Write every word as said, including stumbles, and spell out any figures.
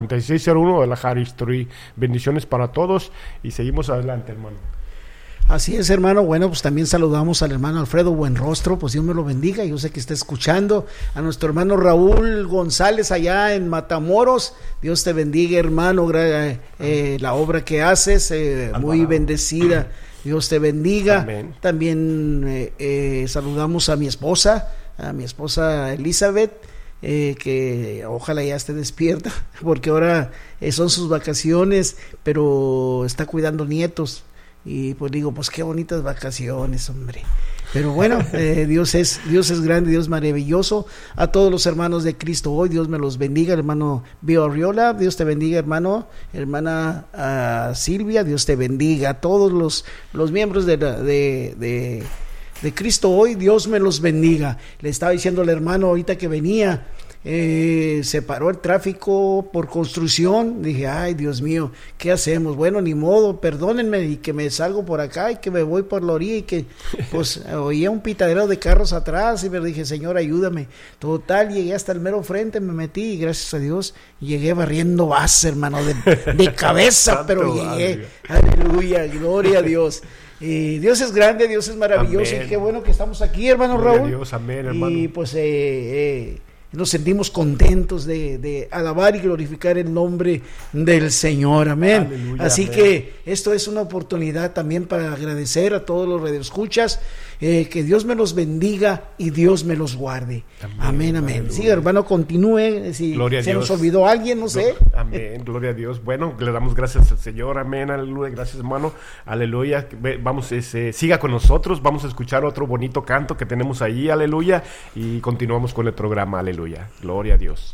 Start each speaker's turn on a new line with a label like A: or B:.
A: noventa y seis cero uno de la Harris Street. Bendiciones para todos y seguimos adelante, hermano.
B: Así es, hermano. Bueno, pues también saludamos al hermano Alfredo Buenrostro, pues Dios me lo bendiga, yo sé que está escuchando. A nuestro hermano Raúl González allá en Matamoros, Dios te bendiga, hermano, eh, la obra que haces, eh, muy bendecida, Dios te bendiga. Amén. También eh, eh, saludamos a mi esposa, a mi esposa Elizabeth, Eh, que ojalá ya esté despierta, porque ahora eh, son sus vacaciones, pero está cuidando nietos. Y pues digo, pues qué bonitas vacaciones, hombre. Pero bueno, eh, Dios es Dios es grande, Dios maravilloso. A todos los hermanos de Cristo hoy, Dios me los bendiga. Hermano Bio Arriola, Dios te bendiga, hermano. Hermana uh, Silvia, Dios te bendiga. A todos los, los miembros de, la, de, de, de Cristo hoy, Dios me los bendiga. Le estaba diciendo al hermano ahorita que venía, Eh, se paró el tráfico por construcción. Dije, ay Dios mío, ¿qué hacemos? Bueno, ni modo, perdónenme, y que me salgo por acá y que me voy por la orilla, y que pues oía un pitadero de carros atrás y me dije, Señor, ayúdame. Total, llegué hasta el mero frente, me metí y gracias a Dios llegué barriendo base, hermano, de, de cabeza, pero llegué. Aleluya, gloria a Dios. Y Dios es grande, Dios es maravilloso. Amén. Y qué bueno que estamos aquí, hermano Gloria Raúl. A Dios, amén, hermano. Y pues eh, eh nos sentimos contentos de, de alabar y glorificar el nombre del Señor, amén. Aleluya, así amén. Que esto es una oportunidad también para agradecer a todos los radioescuchas, eh, que Dios me los bendiga y Dios me los guarde, amén, amén, amén. Sí, hermano, continúe, si gloria se nos olvidó alguien, no sé.
A: Amén, gloria a Dios. Bueno, le damos gracias al Señor, amén, aleluya, gracias, hermano, aleluya. Vamos, ese, siga con nosotros, vamos a escuchar otro bonito canto que tenemos ahí, aleluya, y continuamos con el programa, aleluya. Gloria a Dios.